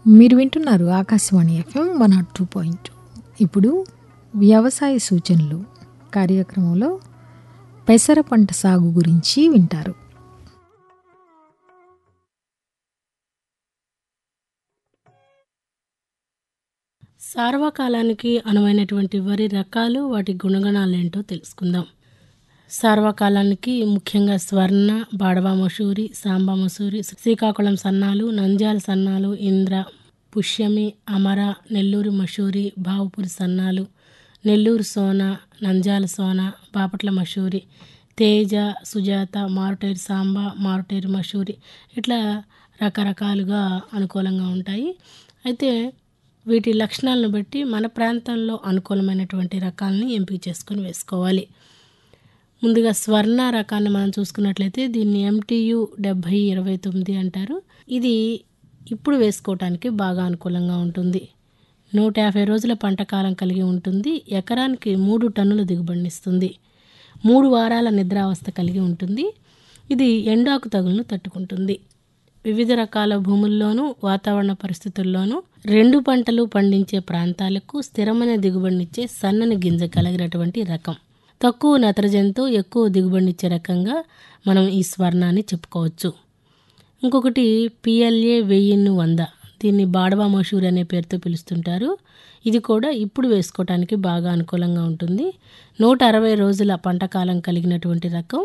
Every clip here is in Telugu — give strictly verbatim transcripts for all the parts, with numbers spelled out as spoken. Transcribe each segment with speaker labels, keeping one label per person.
Speaker 1: మీరు వింటున్నారు Akashvani FM one not two point two. ఇప్పుడు వ్యవసాయ సూచనలు కార్యక్రమంలో పెసర పంట సాగు గురించి వింటారు.
Speaker 2: సార్వకాలానికి అనువైనటువంటి వరి రకాలు, వాటి గుణగణాలు ఏంటో తెలుసుకుందాం. సార్వకాలానికి ముఖ్యంగా స్వర్ణ, బాడవా మసూరి, సాంబా మసూరి, శ్రీకాకుళం సన్నాలు, నంద్యాల సన్నాలు, ఇంద్ర, పుష్యమి, అమర, నెల్లూరు మసూరి, బావుపూరి సన్నాలు, నెల్లూరు సోన, నంద్యాల సోన, బాపట్ల మసూరి, తేజ, సుజాత, మారుటేరు సాంబా, మారుటేరు మసూరి, ఇట్లా రకరకాలుగా అనుకూలంగా ఉంటాయి. అయితే వీటి లక్షణాలను బట్టి మన ప్రాంతంలో అనుకూలమైనటువంటి రకాలని ఎంపిక చేసుకొని వేసుకోవాలి. ముందుగా స్వర్ణ రకాన్ని మనం చూసుకున్నట్లయితే దీన్ని ఎంటీయు డెబ్భై ఇరవై తొమ్మిది అంటారు. ఇది ఇప్పుడు వేసుకోవటానికి బాగా అనుకూలంగా ఉంటుంది. నూట యాభై రోజుల పంట కాలం కలిగి ఉంటుంది. ఎకరానికి మూడు టన్నుల దిగుబడినిస్తుంది. మూడు వారాల నిద్రావస్థ కలిగి ఉంటుంది. ఇది ఎండాకు తగులును తట్టుకుంటుంది. వివిధ రకాల భూముల్లోనూ వాతావరణ పరిస్థితుల్లోనూ రెండు పంటలు పండించే ప్రాంతాలకు స్థిరమైన దిగుబడినిచ్చే సన్నని గింజ కలిగినటువంటి రకం. తక్కువ నత్రజనితో ఎక్కువ దిగుబడినిచ్చే రకంగా మనం ఈ స్వర్ణాన్ని చెప్పుకోవచ్చు. ఇంకొకటి పిఎల్ఏ వెయ్యిన్ను వంద, దీన్ని బాడవా మసూరి అనే పేరుతో పిలుస్తుంటారు. ఇది కూడా ఇప్పుడు వేసుకోవటానికి బాగా అనుకూలంగా ఉంటుంది. నూట అరవై రోజుల పంట కాలం కలిగినటువంటి రకం.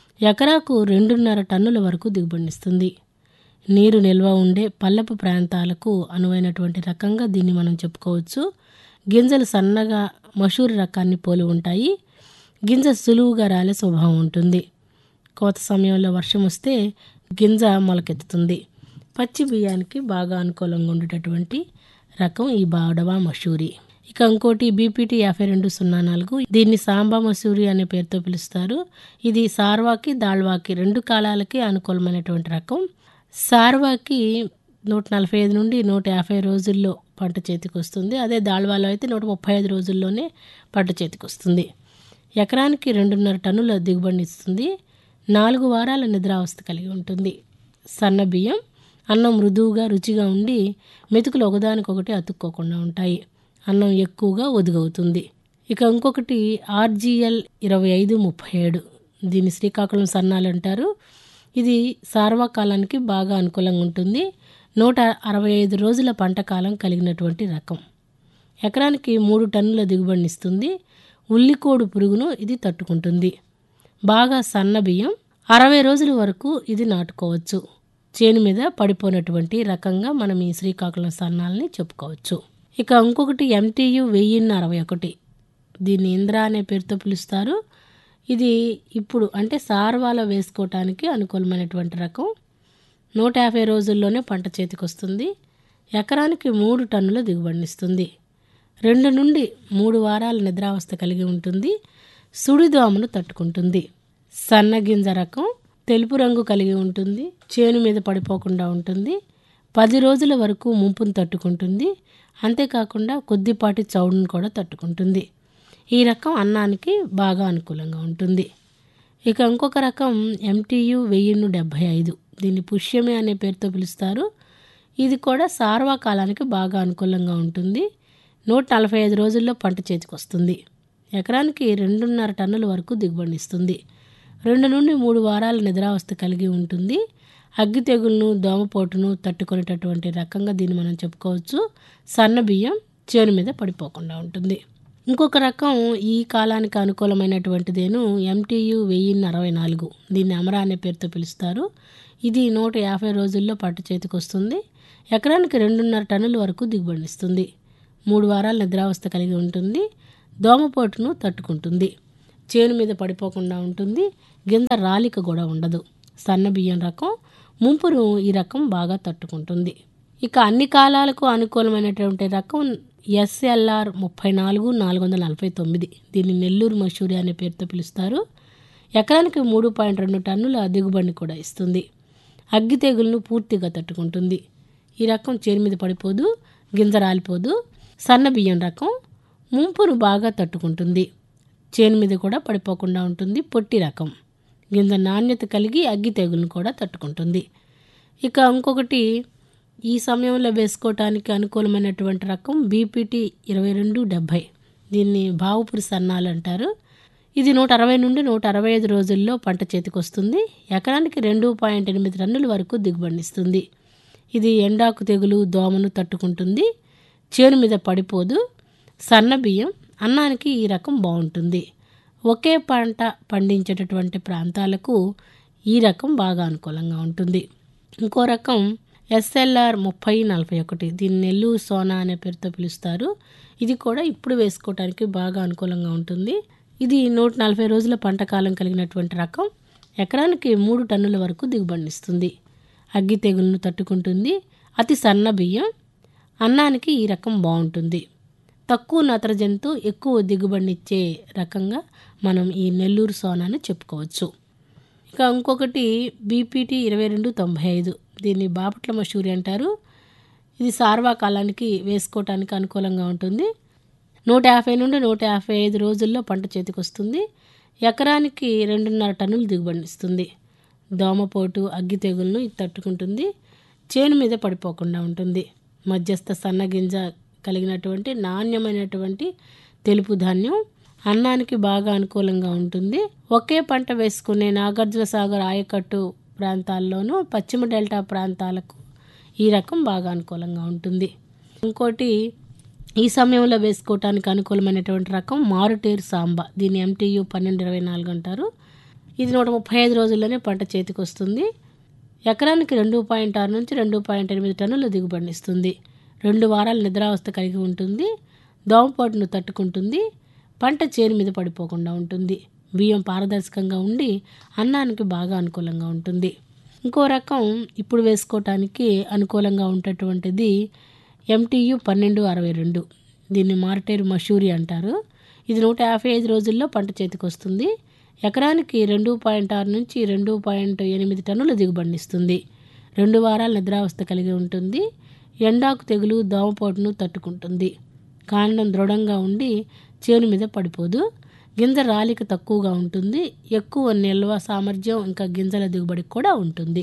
Speaker 2: ఎకరాకు రెండున్నర టన్నుల వరకు దిగుబడినిస్తుంది. నీరు నిల్వ ఉండే పల్లపు ప్రాంతాలకు అనువైనటువంటి రకంగా దీన్ని మనం చెప్పుకోవచ్చు. గింజలు సన్నగా మసూరి రకాన్ని పోలి ఉంటాయి. గింజ సులువుగా రాలే స్వభావం ఉంటుంది. కోత సమయంలో వర్షం వస్తే గింజ మొలకెత్తుతుంది. పచ్చి బియ్యానికి బాగా అనుకూలంగా ఉండేటటువంటి రకం ఈ బాడవా మసూరి. ఇక ఇంకోటి బీపీటీ యాభై రెండు సున్నా నాలుగు, దీన్ని సాంబా మసూరి అనే పేరుతో పిలుస్తారు. ఇది సార్వాకి, దాళ్వాకి రెండు కాలాలకి అనుకూలమైనటువంటి రకం. సార్వాకి నూట నలభై ఐదు నుండి నూట యాభై రోజుల్లో పంట చేతికి వస్తుంది. అదే దాళ్వాలో అయితే నూట ముప్పై ఐదు రోజుల్లోనే పంట చేతికి వస్తుంది. ఎకరానికి రెండున్నర టన్నుల దిగుబడిని ఇస్తుంది. నాలుగు వారాల నిద్రావస్థ కలిగి ఉంటుంది. సన్న బియ్యం, అన్నం మృదువుగా రుచిగా ఉండి మెతుకులు ఒకదానికొకటి అతుక్కోకుండా ఉంటాయి. అన్నం ఎక్కువగా ఒదుగవుతుంది. ఇక ఇంకొకటి ఆర్జీఎల్ ఇరవై ఐదు ముప్పై ఏడు, దీన్ని శ్రీకాకుళం సన్నాలు అంటారు. ఇది సార్వకాలానికి బాగా అనుకూలంగా ఉంటుంది. నూట అరవై ఐదు రోజుల పంట కాలం కలిగినటువంటి రకం. ఎకరానికి మూడు టన్నుల దిగుబడినిస్తుంది. ఉల్లికోడు పురుగును ఇది తట్టుకుంటుంది. బాగా సన్న బియ్యం, అరవై రోజుల వరకు ఇది నాటుకోవచ్చు. చేను మీద పడిపోయినటువంటి రకంగా మనం ఈ శ్రీకాకుళం సన్నాలని చెప్పుకోవచ్చు. ఇక ఇంకొకటి ఎంటీయు వెయ్యిన్ని అరవై ఒకటి, దీన్ని ఇంద్ర అనే పేరుతో పిలుస్తారు. ఇది ఇప్పుడు అంటే సార్వాలో వేసుకోవటానికి అనుకూలమైనటువంటి రకం. నూట యాభై రోజుల్లోనే పంట చేతికి వస్తుంది. ఎకరానికి మూడు టన్నుల దిగుబడినిస్తుంది. రెండు నుండి మూడు వారాల నిద్రావస్థ కలిగి ఉంటుంది. సుడిదోమను తట్టుకుంటుంది. సన్నగింజ రకం, తెలుపు రంగు కలిగి ఉంటుంది. చేను మీద పడిపోకుండా ఉంటుంది. పది రోజుల వరకు ముంపును తట్టుకుంటుంది. అంతేకాకుండా కొద్దిపాటి చౌడును కూడా తట్టుకుంటుంది. ఈ రకం అన్నానికి బాగా అనుకూలంగా ఉంటుంది. ఇక ఇంకొక రకం ఎంటీయు వెయ్యిన్ను డెబ్భై ఐదు, దీన్ని పుష్యమి అనే పేరుతో పిలుస్తారు. ఇది కూడా సార్వకాలానికి బాగా అనుకూలంగా ఉంటుంది. నూట నలభై ఐదు రోజుల్లో పంట చేతికి వస్తుంది. ఎకరానికి రెండున్నర టన్నుల వరకు దిగుబడినిస్తుంది. రెండు నుండి మూడు వారాల నిద్రావస్థ కలిగి ఉంటుంది. అగ్గి తెగులను, దోమపోటును తట్టుకునేటటువంటి రకంగా దీన్ని మనం చెప్పుకోవచ్చు. సన్న బియ్యం చేను మీద పడిపోకుండా ఉంటుంది. ఇంకొక రకం ఈ కాలానికి అనుకూలమైనటువంటిదేను ఎంటీయు వెయ్యిన్ని అరవై నాలుగు, దీన్ని అమర అనే పేరుతో పిలుస్తారు. ఇది నూట యాభై రోజుల్లో పంట చేతికి వస్తుంది. ఎకరానికి రెండున్నర టన్నుల వరకు దిగుబడినిస్తుంది. మూడు వారాల నిద్రావస్థ కలిగి ఉంటుంది. దోమపోటును తట్టుకుంటుంది. చేను మీద పడిపోకుండా ఉంటుంది. గింజ రాలిక కూడా ఉండదు. సన్న బియ్యం రకం. ముంపును ఈ రకం బాగా తట్టుకుంటుంది. ఇక అన్ని కాలాలకు అనుకూలమైనటువంటి రకం ఎస్ఎల్ఆర్ ముప్పై నాలుగు నాలుగు వందల నలభై తొమ్మిది, దీన్ని నెల్లూరు మసూరి అనే పేరుతో పిలుస్తారు. ఎకరానికి మూడు పాయింట్ రెండు టన్నుల దిగుబడిని కూడా ఇస్తుంది. అగ్గి తెగులను పూర్తిగా తట్టుకుంటుంది. ఈ రకం చేను మీద పడిపోదు, గింజ రాలిపోదు. సన్న బియ్యం రకం. ముంపును బాగా తట్టుకుంటుంది. చేను మీద కూడా పడిపోకుండా ఉంటుంది. పొట్టి రకం. గింజ నాణ్యత కలిగి అగ్గి తెగులను కూడా తట్టుకుంటుంది. ఇక ఇంకొకటి ఈ సమయంలో వేసుకోవటానికి అనుకూలమైనటువంటి రకం బీపీటీ ఇరవై రెండు డెబ్భై. దీన్ని భావుపురి సన్నాలు అంటారు. ఇది నూట అరవై నుండి నూట అరవై ఐదు రోజుల్లో పంట చేతికి వస్తుంది. ఎకరానికి రెండు పాయింట్ ఎనిమిది టన్నుల వరకు దిగుబడినిస్తుంది. ఇది ఎండాకు తెగులు, దోమను తట్టుకుంటుంది. చేను మీద పడిపోదు. సన్న బియ్యం, అన్నానికి ఈ రకం బాగుంటుంది. ఒకే పంట పండించేటటువంటి ప్రాంతాలకు ఈ రకం బాగా అనుకూలంగా ఉంటుంది. ఇంకో రకం ఎస్ఎల్ఆర్ ముప్పై నలభై ఒకటి. దీన్ని నెల్లూరు సోనా అనే పేరుతో పిలుస్తారు. ఇది కూడా ఇప్పుడు వేసుకోవడానికి బాగా అనుకూలంగా ఉంటుంది. ఇది నూట నలభై రోజుల పంట కాలం కలిగినటువంటి రకం. ఎకరానికి మూడు టన్నుల వరకు దిగుబడినిస్తుంది. అగ్గి తెగులను తట్టుకుంటుంది. అతి సన్న బియ్యం, అన్నానికి ఈ రకం బాగుంటుంది. తక్కువ నత్రజనితో ఎక్కువ దిగుబడినిచ్చే రకంగా మనం ఈ నెల్లూరు సోనాని చెప్పుకోవచ్చు. ఇక ఇంకొకటి బీపీటీ ఇరవై రెండు తొంభై ఐదు. దీన్ని బాపట్ల మషూరి అంటారు. ఇది సార్వా కాలానికి వేసుకోవటానికి అనుకూలంగా ఉంటుంది. నూట యాభై నుండి నూట యాభై ఐదు రోజుల్లో పంట చేతికి వస్తుంది. ఎకరానికి రెండున్నర టన్నులు దిగుబడినిస్తుంది. దోమపోటు, అగ్గి తెగులను ఇది తట్టుకుంటుంది. చేను మీద పడిపోకుండా ఉంటుంది. మధ్యస్థ సన్న గింజ కలిగినటువంటి నాణ్యమైనటువంటి తెలుపు ధాన్యం, అన్నానికి బాగా అనుకూలంగా ఉంటుంది. ఒకే పంట వేసుకునే నాగార్జున సాగర్ ఆయకట్టు ప్రాంతాల్లోనూ పశ్చిమ డెల్టా ప్రాంతాలకు ఈ రకం బాగా అనుకూలంగా ఉంటుంది. ఇంకోటి ఈ సమయంలో వేసుకోవటానికి అనుకూలమైనటువంటి రకం మారుటేరు సాంబా. దీన్ని ఎంటీయు పన్నెండు ఇరవై నాలుగు అంటారు. ఇది నూట ముప్పై ఐదు రోజుల్లోనే పంట చేతికి వస్తుంది. ఎకరానికి రెండు పాయింట్ ఆరు నుంచి రెండు పాయింట్ ఎనిమిది టన్నుల దిగుబడినిస్తుంది. రెండు వారాల నిద్రావస్థ కలిగి ఉంటుంది. దోమపోటును తట్టుకుంటుంది. పంట చేను మీద పడిపోకుండా ఉంటుంది. బియ్యం పారదర్శకంగా ఉండి అన్నానికి బాగా అనుకూలంగా ఉంటుంది. ఇంకో రకం ఇప్పుడు వేసుకోవటానికి అనుకూలంగా ఉండేటువంటిది ఎంటీయు పన్నెండు అరవై రెండు. దీన్ని మార్టేరు మషూరి అంటారు. ఇది నూట యాభై ఐదు రోజుల్లో పంట చేతికి వస్తుంది. ఎకరానికి రెండు పాయింట్ ఆరు నుంచి రెండు పాయింట్ ఎనిమిది టన్నుల దిగుబడినిస్తుంది. రెండు వారాల నిద్రావస్థ కలిగి ఉంటుంది. ఎండాకు తెగులు, దోమపోటును తట్టుకుంటుంది. కాండం దృఢంగా ఉండి చేను మీద పడిపోదు. గింజ రాలిక తక్కువగా ఉంటుంది. ఎక్కువ నిల్వ సామర్థ్యం, ఇంకా గింజల దిగుబడి కూడా ఉంటుంది.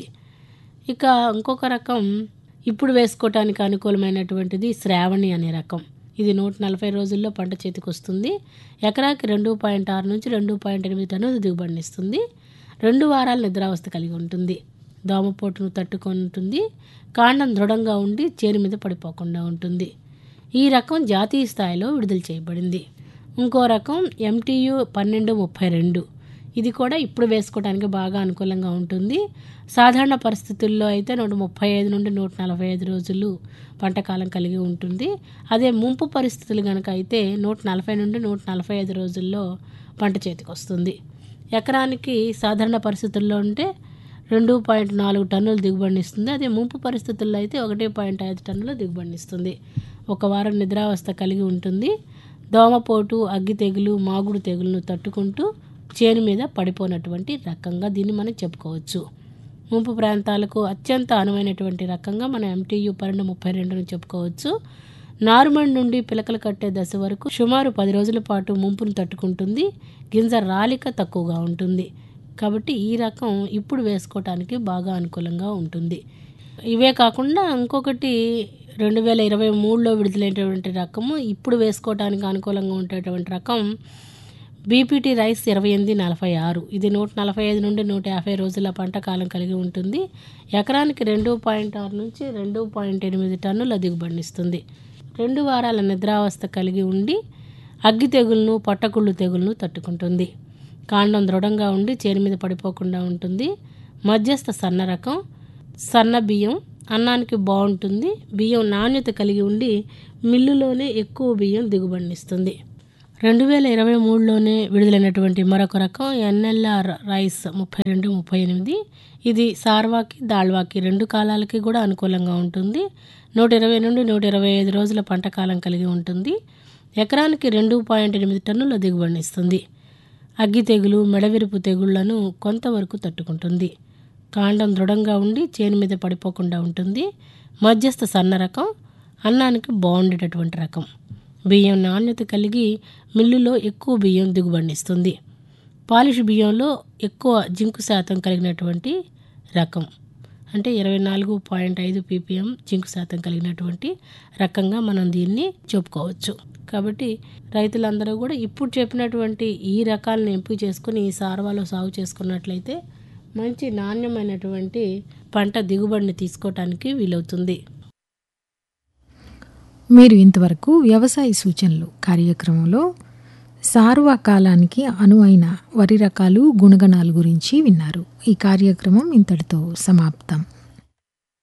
Speaker 2: ఇక ఇంకొక రకం ఇప్పుడు వేసుకోవటానికి అనుకూలమైనటువంటిది శ్రావణి అనే రకం. ఇది నూట నలభై రోజుల్లో పంట చేతికి వస్తుంది. ఎకరాకి రెండు పాయింట్ ఆరు నుంచి రెండు పాయింట్ ఎనిమిది టన్నుల దిగుబడినిస్తుంది. రెండు వారాల నిద్రావస్థ కలిగి ఉంటుంది. దోమపోటును తట్టుకుంటుంది. కాండం దృఢంగా ఉండి చేను మీద పడిపోకుండా ఉంటుంది. ఈ రకం జాతీయ స్థాయిలో విడుదల చేయబడింది. ఇంకో రకం ఎంటీయు పన్నెండు ముప్పై రెండు. ఇది కూడా ఇప్పుడు వేసుకోవడానికి బాగా అనుకూలంగా ఉంటుంది. సాధారణ పరిస్థితుల్లో అయితే నూట ముప్పై ఐదు నుండి నూట నలభై ఐదు రోజులు పంట కాలం కలిగి ఉంటుంది. అదే ముంపు పరిస్థితులు కనుక అయితే నూట నలభై నుండి నూట నలభై ఐదు రోజుల్లో పంట చేతికి వస్తుంది. ఎకరానికి సాధారణ పరిస్థితుల్లో ఉంటే రెండు పాయింట్ నాలుగు టన్నులు దిగుబడినిస్తుంది. అదే ముంపు పరిస్థితుల్లో అయితే ఒకటి పాయింట్ ఐదు టన్నుల దిగుబడినిస్తుంది. ఒక వారం నిద్రావస్థ కలిగి ఉంటుంది. దోమపోటు, అగ్గి తెగులు, మాగుడు తెగులను తట్టుకుంటూ చేను మీద పడిపోయినటువంటి రకంగా దీన్ని మనం చెప్పుకోవచ్చు. ముంపు ప్రాంతాలకు అత్యంత అనువైనటువంటి రకంగా మనం ఎంటీయు పన్నెండు ముప్పై రెండును చెప్పుకోవచ్చు. నారుమడి నుండి పిలకలు కట్టే దశ వరకు సుమారు పది రోజుల పాటు ముంపును తట్టుకుంటుంది. గింజ రాలిక తక్కువగా ఉంటుంది. కాబట్టి ఈ రకం ఇప్పుడు వేసుకోవటానికి బాగా అనుకూలంగా ఉంటుంది. ఇవే కాకుండా ఇంకొకటి రెండు వేల ఇరవై మూడులో విడుదలైనటువంటి రకము ఇప్పుడు వేసుకోవటానికి అనుకూలంగా ఉండేటువంటి రకం బీపీటీ రైస్ ఇరవై ఎనిమిది నలభై ఆరు. ఇది నూట నలభై ఐదు నుండి నూట యాభై రోజుల పంట కాలం కలిగి ఉంటుంది. ఎకరానికి రెండు పాయింట్ ఆరు నుంచి రెండు పాయింట్ ఎనిమిది టన్నుల దిగుబడినిస్తుంది. రెండు వారాల నిద్రావస్థ కలిగి ఉండి అగ్గి తెగులను, పట్టకుళ్ళు తెగులను తట్టుకుంటుంది. కాండం దృఢంగా ఉండి చేను మీద పడిపోకుండా ఉంటుంది. మధ్యస్థ సన్న రకం. సన్న బియ్యం, అన్నానికి బాగుంటుంది. బియ్యం నాణ్యత కలిగి ఉండి మిల్లులోనే ఎక్కువ బియ్యం దిగుబడినిస్తుంది. రెండు వేల ఇరవై మూడులోనే విడుదలైనటువంటి మరొక రకం ఎన్ఎల్ఆర్ రైస్ ముప్పై రెండు ముప్పై ఎనిమిది. ఇది సార్వాకి, దాళ్వాకి రెండు కాలాలకి కూడా అనుకూలంగా ఉంటుంది. నూట ఇరవై నుండి నూట ఇరవై ఐదు రోజుల పంట కాలం కలిగి ఉంటుంది. ఎకరానికి రెండు పాయింట్ ఎనిమిది టన్నుల దిగుబడినిస్తుంది. అగ్గి తెగులు, మెడవిరుపు తెగుళ్లను కొంతవరకు తట్టుకుంటుంది. కాండం దృఢంగా ఉండి చేను మీద పడిపోకుండా ఉంటుంది. మధ్యస్థ సన్న రకం. అన్నానికి బాగుండేటటువంటి రకం. బియ్యం నాణ్యత కలిగి మిల్లులో ఎక్కువ బియ్యం దిగుబడినిస్తుంది. పాలిష్ బియ్యంలో ఎక్కువ జింకు శాతం కలిగినటువంటి రకం. అంటే ఇరవై నాలుగు పాయింట్ ఐదు పీపీఎం జింకు శాతం కలిగినటువంటి రకంగా మనం దీన్ని చెప్పుకోవచ్చు. కాబట్టి రైతులందరూ కూడా ఇప్పుడు చెప్పినటువంటి ఈ రకాలను ఎంపిక చేసుకుని ఈ సార్వాలో సాగు చేసుకున్నట్లయితే మంచి నాణ్యమైనటువంటి పంట దిగుబడిని తీసుకోవటానికి వీలవుతుంది.
Speaker 1: మీరు ఇంతవరకు వ్యవసాయ సూచనలు కార్యక్రమంలో సార్వా కాలానికి అనువైన వరి రకాలు గుణగణాల గురించి విన్నారు. ఈ కార్యక్రమం ఇంతటితో సమాప్తం.